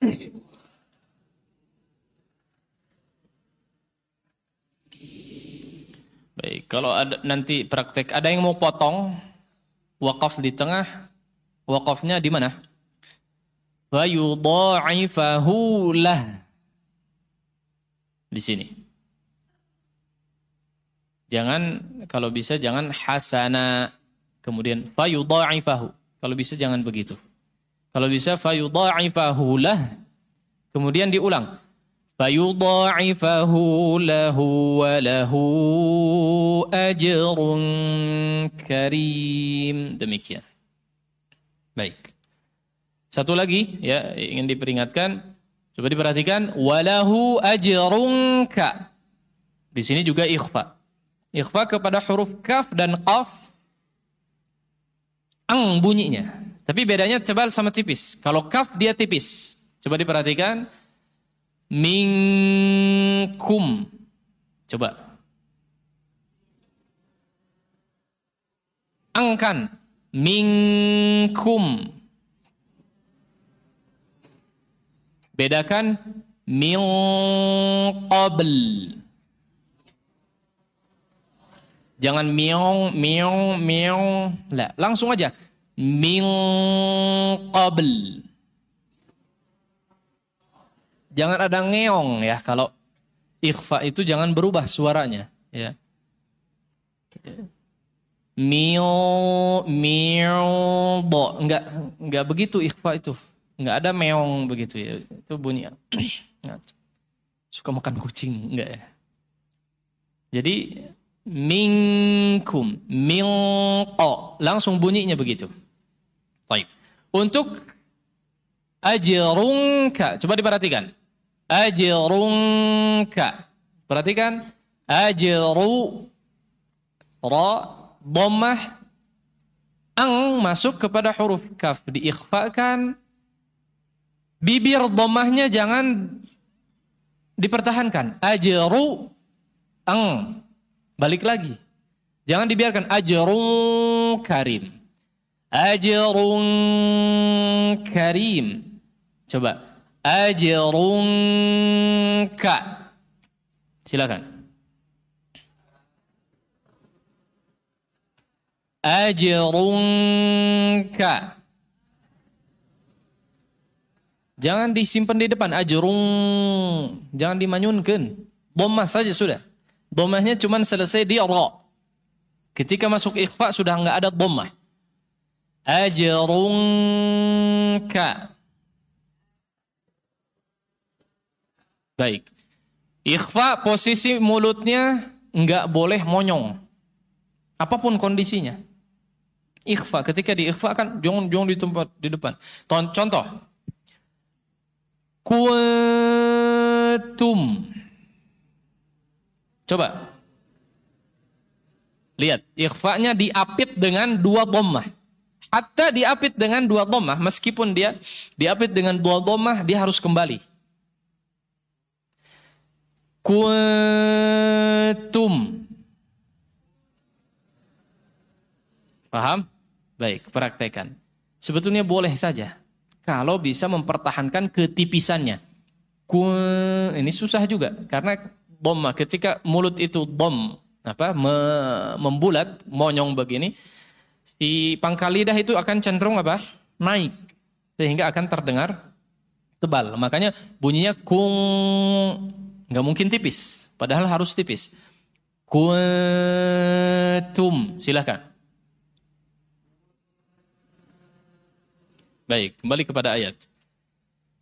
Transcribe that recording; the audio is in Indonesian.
Baik, kalau ada nanti praktek, ada yang mau potong wakaf di tengah, wakafnya di mana? Wa yudha'ifahu lah. Di sini. Jangan, kalau bisa jangan hasana, kemudian fa yudha'ifahu. Kalau bisa jangan begitu. Kalau bisa fa yudha'ifahu lah, kemudian diulang. Fayudha'ifahu lahu wa lahu ajrun karim. Demikian. Baik. Satu lagi ya ingin diperingatkan. Coba diperhatikan walahu ajrun ka. Di sini juga ikhfa. Ikhfa kepada huruf kaf dan qaf. Ang bunyinya. Tapi bedanya tebal sama tipis. Kalau kaf dia tipis. Coba diperhatikan. Minkum. Coba. Angkan. Minkum. Bedakan. Min qabl. Jangan miong, miong, miong. Lah, langsung aja. Min qabl. Jangan ada ngeong ya, kalau ikhfa itu jangan berubah suaranya ya. Mio do, enggak begitu ikhfa itu. Enggak ada meong begitu ya. Itu bunyi suka makan kucing enggak ya. Jadi minkum, minqo, langsung bunyinya begitu. Baik. Untuk ajrunka, coba diperhatikan. Ajrunka. Perhatikan. Ajru. Ra. Dhammah. Ang masuk kepada huruf kaf. Diikhfakan. Bibir dhammahnya jangan dipertahankan. Ajru. Ang. Balik lagi. Jangan dibiarkan. Ajrun karim. Ajrun karim. Coba. Ajrunka. Silakan. Ajrunka. Jangan disimpan di depan. Ajrung. Jangan dimanyunkan. Dhammah saja sudah. Dhammahnya cuma selesai di ra. Ketika masuk ikhfa sudah enggak ada dhammah. Ajrunka. Baik. Ikhfa posisi mulutnya enggak boleh monyong. Apapun kondisinya. Ikhfa ketika diikhfakan jangan di tempat di depan. Contoh. Kuntum. Coba. Lihat, ikhfanya diapit dengan dua dhammah. Hatta diapit dengan dua dhammah, meskipun dia diapit dengan dua dhammah, dia harus kembali. Kuntum. Paham? Baik, praktekan. Sebetulnya boleh saja. Kalau bisa mempertahankan ketipisannya. Ini susah juga. Karena dhammah, ketika mulut itu membulat, monyong begini, si pangkal lidah itu akan cenderung naik. Sehingga akan terdengar tebal. Makanya bunyinya kung. Nggak mungkin tipis, padahal harus tipis. Kuntum, silakan. Baik, kembali kepada ayat.